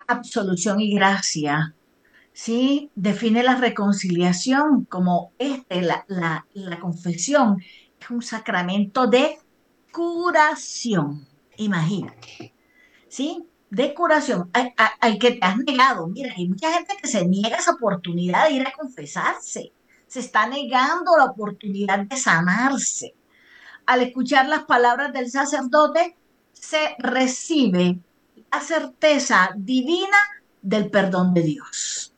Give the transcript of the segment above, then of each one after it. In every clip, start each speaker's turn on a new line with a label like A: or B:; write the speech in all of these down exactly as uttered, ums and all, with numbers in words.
A: absolución y gracia. ¿Sí? Define la reconciliación como este, la, la, la confesión es un sacramento de curación. Imagínate, ¿sí? De curación, al, al- al que te has negado. Mira, hay mucha gente que se niega esa oportunidad de ir a confesarse. Se está negando la oportunidad de sanarse. Al escuchar las palabras del sacerdote, se recibe la certeza divina del perdón de Dios.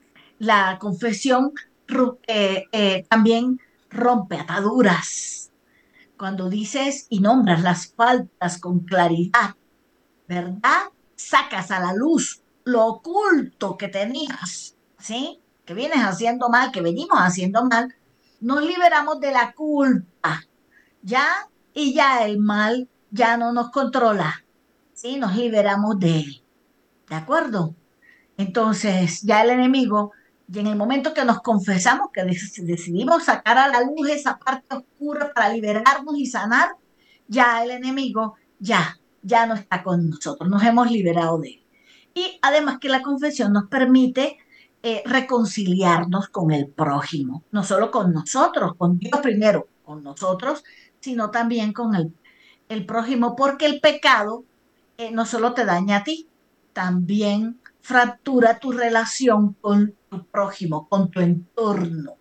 A: La confesión ru- eh, eh, también rompe ataduras. Cuando dices y nombras las faltas con claridad, ¿verdad? Sacas a la luz lo oculto que tenías, ¿sí? Que vienes haciendo mal, que venimos haciendo mal. Nos liberamos de la culpa, ¿ya? Y ya el mal ya no nos controla, ¿sí? Nos liberamos de él, ¿de acuerdo? Entonces, ya el enemigo, y en el momento que nos confesamos, que dec- decidimos sacar a la luz esa parte oscura para liberarnos y sanar, ya el enemigo, ya, ya no está con nosotros, nos hemos liberado de él. Y además que la confesión nos permite eh, reconciliarnos con el prójimo, no solo con nosotros, con Dios primero, con nosotros, sino también con el, el prójimo, porque el pecado eh, no solo te daña a ti, también fractura tu relación con tu prójimo, con tu entorno.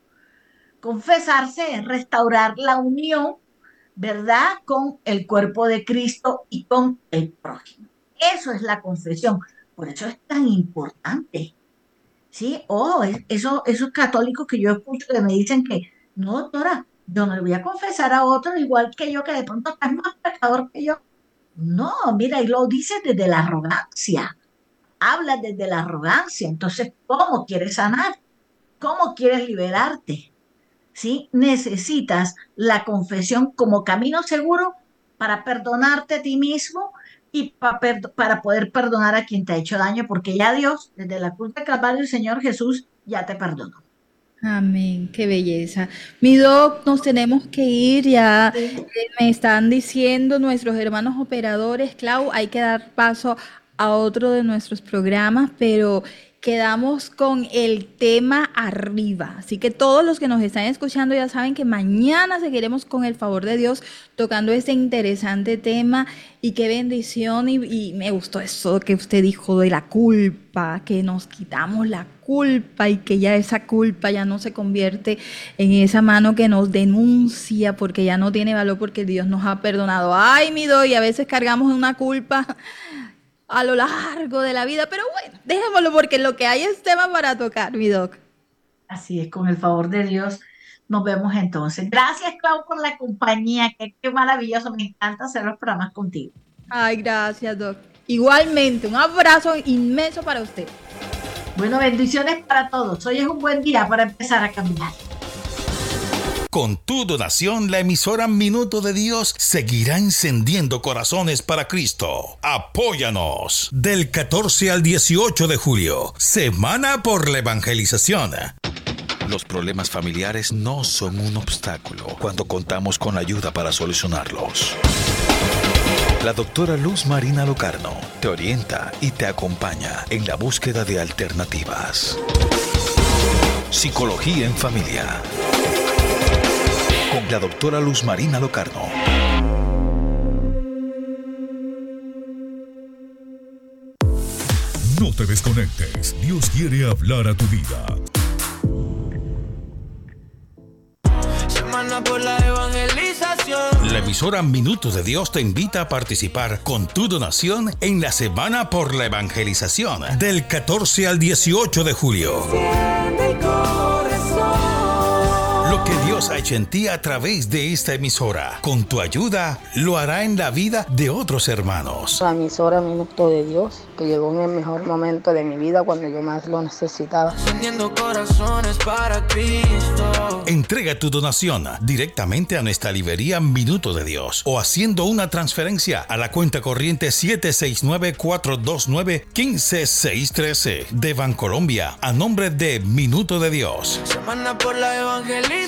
A: Confesarse es restaurar la unión, ¿verdad? Con el cuerpo de Cristo y con el prójimo. Eso es la confesión. Por eso es tan importante. ¿Sí? Oh, es- eso, esos católicos que yo escucho que me dicen que, no, doctora, yo no le voy a confesar a otro igual que yo, que de pronto está más pecador que yo. No, mira, y lo dice desde la arrogancia, habla desde la arrogancia. Entonces, ¿cómo quieres sanar? ¿Cómo quieres liberarte? ¿Sí? Necesitas la confesión como camino seguro para perdonarte a ti mismo y pa- per- para poder perdonar a quien te ha hecho daño, porque ya Dios, desde la cruz del Calvario, el Señor Jesús ya te perdonó.
B: Amén, qué belleza. Mi doc, nos tenemos que ir ya.
A: Sí.
B: eh, Me están diciendo nuestros hermanos operadores, Clau, hay que dar paso a otro de nuestros programas, pero quedamos con el tema arriba. Así que todos los que nos están escuchando ya saben que mañana seguiremos con el favor de Dios tocando este interesante tema y qué bendición. Y, y me gustó eso que usted dijo de la culpa, que nos quitamos la culpa y que ya esa culpa ya no se convierte en esa mano que nos denuncia porque ya no tiene valor porque Dios nos ha perdonado. Ay, mi doy, a veces cargamos una culpa a lo largo de la vida, pero bueno, dejémoslo porque lo que hay es tema para tocar, mi doc.
A: Así es, con el favor de Dios. Nos vemos entonces. Gracias, Clau, por la compañía. Qué, qué maravilloso. Me encanta hacer los programas contigo.
B: Ay, gracias, doc. Igualmente, un abrazo inmenso para usted.
A: Bueno, bendiciones para todos. Hoy es un buen día para empezar a caminar.
C: Con tu donación, la emisora Minuto de Dios seguirá encendiendo corazones para Cristo. Apóyanos. Del catorce al dieciocho de julio, Semana por la Evangelización. Los problemas familiares no son un obstáculo cuando contamos con ayuda para solucionarlos. La doctora Luz Marina Locarno te orienta y te acompaña en la búsqueda de alternativas. Psicología en familia. Con la doctora Luz Marina Locarno. No te desconectes. Dios quiere hablar a tu vida.
D: Semana por la evangelización.
C: La emisora Minutos de Dios te invita a participar con tu donación en la Semana por la Evangelización del catorce al dieciocho de julio.
D: Enciende el corazón.
C: Lo que Dios ha hecho en ti a través de esta emisora, con tu ayuda, lo hará en la vida de otros hermanos.
E: La emisora Minuto de Dios, que llegó en el mejor momento de mi vida cuando yo más lo necesitaba.
D: Encendiendo corazones para Cristo.
C: Entrega tu donación directamente a nuestra librería Minuto de Dios o haciendo una transferencia a la cuenta corriente siete seis nueve, cuatro dos nueve, uno cinco seis uno tres de Bancolombia a nombre de Minuto de Dios.
D: Semana por la evangelización.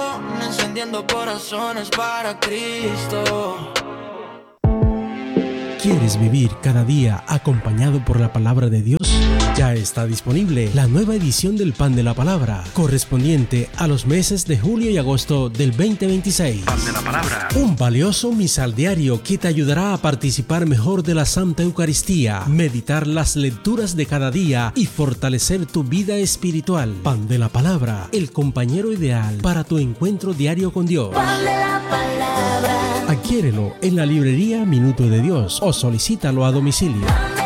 D: Encendiendo corazones para Cristo.
F: ¿Quieres vivir cada día acompañado por la palabra de Dios? Ya está disponible la nueva edición del Pan de la Palabra, correspondiente a los meses de julio y agosto del veinte veintiséis. Pan de la Palabra. Un valioso misal diario que te ayudará a participar mejor de la Santa Eucaristía, meditar las lecturas de cada día y fortalecer tu vida espiritual. Pan de la Palabra, el compañero ideal para tu encuentro diario con Dios. Pan de la Palabra. Adquiérelo en la librería Minuto de Dios o solicítalo a domicilio.